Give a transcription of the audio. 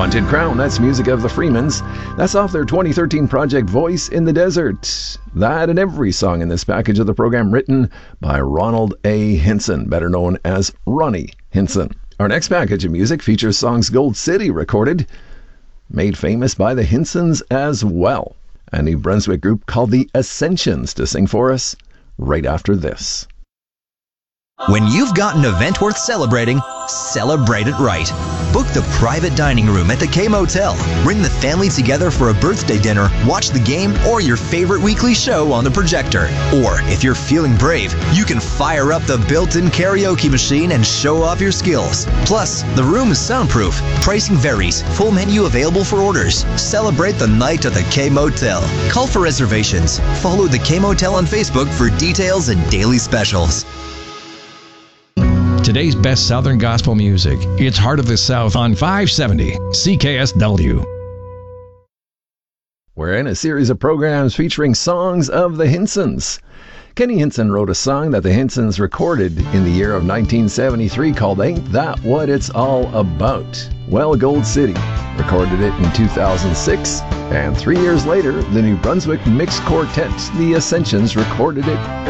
Haunted Crown, that's music of the Freemans. That's off their 2013 project Voice in the Desert. That and every song in this package of the program written by Ronald A. Hinson, better known as Ronnie Hinson. Our next package of music features songs Gold City recorded, made famous by the Hinsons as well. A New Brunswick group called the Ascensions to sing for us right after this. When you've got an event worth celebrating, celebrate it right. Book the private dining room at the K Motel. Bring the family together for a birthday dinner, watch the game, or your favorite weekly show on the projector. Or, if you're feeling brave, you can fire up the built-in karaoke machine and show off your skills. Plus, the room is soundproof. Pricing varies. Full menu available for orders. Celebrate the night at the K Motel. Call for reservations. Follow the K Motel on Facebook for details and daily specials. Today's best Southern gospel music. It's Heart of the South on 570 CKSW. We're in a series of programs featuring songs of the Hinsons. Kenny Hinson wrote a song that the Hinsons recorded in the year of 1973 called Ain't That What It's All About? Well, Gold City recorded it in 2006, and 3 years later, the New Brunswick Mixed Quartet, the Ascensions, recorded it